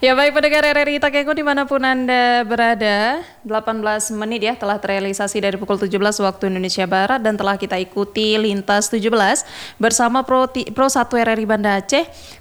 Ya baik pendengar RRI Takengku dimanapun Anda berada, 18 menit ya telah terrealisasi dari pukul 17 waktu Indonesia Barat dan telah kita ikuti Lintas 17 bersama Pro 1 RRI Banda Aceh.